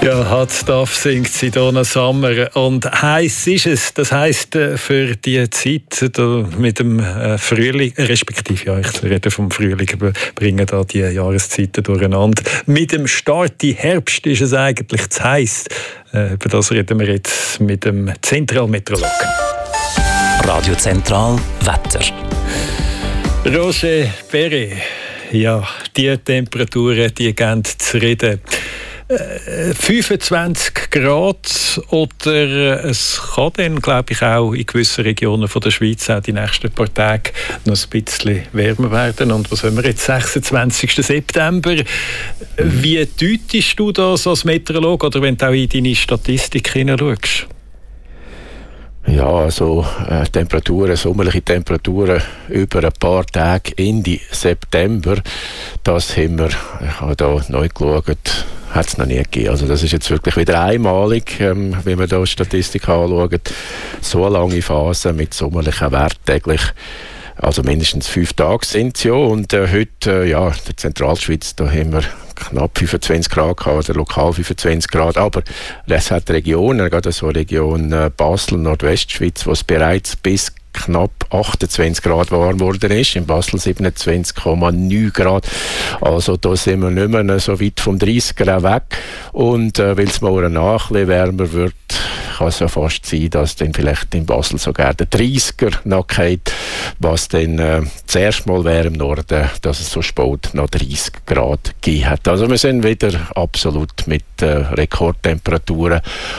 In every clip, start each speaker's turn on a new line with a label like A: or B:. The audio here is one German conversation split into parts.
A: Ja, «Hat darf» singt Donna Summer. Und heiß ist es. Das heisst, für die Zeit mit dem Frühling, respektive, ja, ich rede vom Frühling, bringen da die Jahreszeiten durcheinander. Mit dem Start in Herbst ist es eigentlich zu heiß. Über das reden wir jetzt mit dem Zentralmeteorologen.
B: Radio Zentral Wetter.
A: Roger Perret. Ja, die Temperaturen, die gehen zu reden. 25 Grad oder es kann dann, glaube ich, auch in gewissen Regionen von der Schweiz auch die nächsten paar Tage noch ein bisschen wärmer werden. Und was haben wir jetzt, 26. September? Wie deutest du das als Meteorologe oder wenn du auch in deine Statistik hineinschaust?
C: Ja, also Temperaturen, sommerliche Temperaturen über ein paar Tage Ende September, das haben wir, ich habe da neu geschaut, hat es noch nie gegeben. Also das ist jetzt wirklich wieder einmalig, wenn man da die Statistik anschaut. So eine lange Phase mit sommerlichen Werten täglich. Also mindestens 5 Tage sind es ja. Und heute, ja, in der Zentralschweiz, da haben wir knapp 25 Grad gehabt, oder lokal 25 Grad. Aber es hat Regionen, gerade so Region Basel, Nordwestschweiz, wo es bereits bis knapp 28 Grad warm geworden ist. In Basel 27,9 Grad. Also da sind wir nicht mehr so weit vom 30er weg. Und weil es morgen nach ein bisschen wärmer wird, kann es ja fast sein, dass dann vielleicht in Basel sogar der 30er noch geht, was dann zuerst mal wäre im Norden, dass es so spät noch 30 Grad gegeben hat. Also wir sind wieder absolut mit Rekordtemperaturen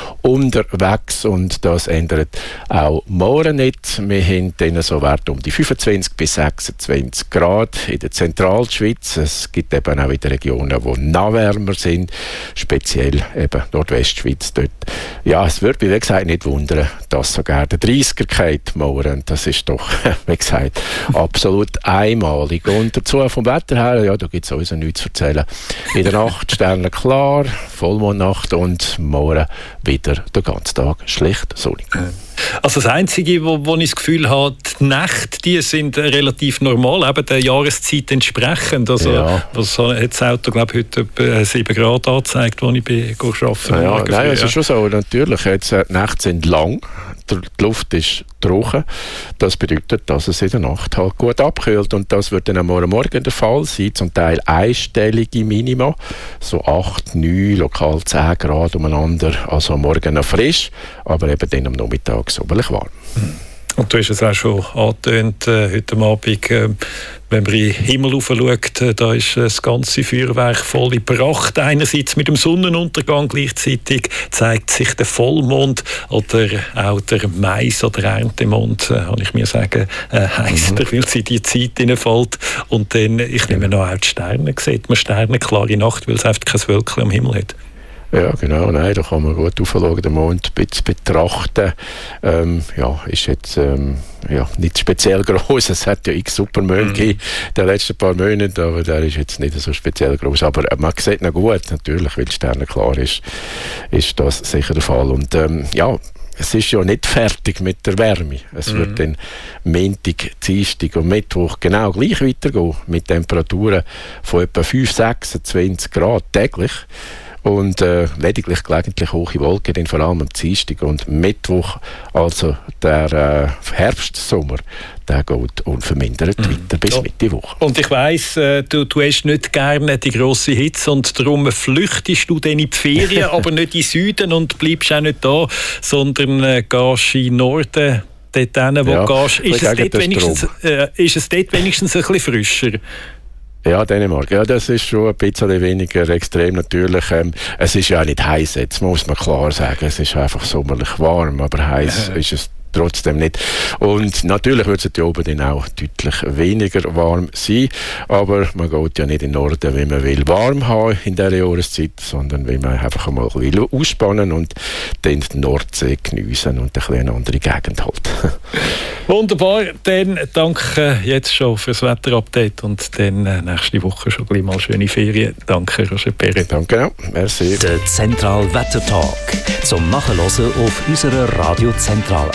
C: unterwegs und das ändert auch morgen nicht. Wir haben dann so Werte um die 25 bis 26 Grad in der Zentralschweiz. Es gibt eben auch wieder Regionen, die noch wärmer sind, speziell eben Nordwestschweiz dort. Ja, es würde mich, wie gesagt, nicht wundern, dass sogar der 30er geht morgen. Das ist doch, wie gesagt, absolut einmalig. Und dazu vom Wetter her, ja, da gibt es sowieso nichts zu erzählen. In der Nacht Sterne klar, Vollmondnacht und morgen wieder den ganzen Tag schlicht sonnig.
A: Also das Einzige, wo ich das Gefühl habe, die Nächte, die sind relativ normal, eben der Jahreszeit entsprechend. Also ja. Was hat das Auto, glaube ich, heute etwa 7 Grad angezeigt, als ich arbeiten
C: ja, nein, es ist schon so. Natürlich, jetzt, die Nächte sind lang, die Luft ist trocken. Das bedeutet, dass es in der Nacht halt gut abkühlt. Und das wird dann am Morgen der Fall sein. Zum Teil einstellige Minima, so 8, 9, lokal 10 Grad umeinander. Also am Morgen noch frisch, aber eben dann am Nachmittag sommerlich warm.
A: Und du hast es auch schon angetönt, heute Abend, wenn man in den Himmel schaut, da ist das ganze Feuerwerk voll in Pracht. Einerseits mit dem Sonnenuntergang, gleichzeitig zeigt sich der Vollmond oder auch der Mais- oder Erntemond, kann ich mir sagen, heisst er, weil sie in die Zeit hineinfällt. Und dann, ich nehme noch auch die Sterne, sieht man Sterne, klare Nacht, weil es einfach kein Wölkchen am Himmel hat.
C: Ja, genau, nein, da kann man gut aufschauen, den Mond ein bisschen betrachten. Ja, ist jetzt ja, nicht speziell groß. Es hat ja x Supermonde gegeben in den letzten paar Monaten, aber der ist jetzt nicht so speziell groß. Aber man sieht noch gut, natürlich, weil die Sterne klar ist das sicher der Fall. Und ja, es ist ja nicht fertig mit der Wärme. Es wird dann Montag, Dienstag und Mittwoch genau gleich weitergehen, mit Temperaturen von etwa 5, 26 Grad täglich. Und lediglich gelegentlich hohe Wolken, dann vor allem am Dienstag und Mittwoch. Also der Herbstsommer, der geht unvermindert weiter bis Mitte Woche. Und
A: ich weiss, du hast nicht gerne die grosse Hitze und darum flüchtest du dann in die Ferien, aber nicht in den Süden und bleibst auch nicht da, sondern gehst in den Norden. Dort hin, wo du gehst. Ist es dort wenigstens ein bisschen frischer?
C: Ja, Dänemark. Ja, das ist schon ein bisschen weniger extrem natürlich. Es ist ja nicht heiß jetzt, muss man klar sagen. Es ist einfach sommerlich warm, aber heiß ist es trotzdem nicht. Und natürlich wird es hier oben dann auch deutlich weniger warm sein, aber man geht ja nicht in den Norden, wenn man will warm haben in dieser Jahreszeit, sondern wenn man einfach mal will ausspannen und dann die Nordsee geniessen und eine andere Gegend halt.
A: Wunderbar, dann danke jetzt schon für das Wetterupdate und dann nächste Woche schon gleich mal schöne Ferien. Danke, Roger Perret.
C: Danke, merci.
B: Der Zentral Wettertalk zum Nachhören auf unserer Radio Zentral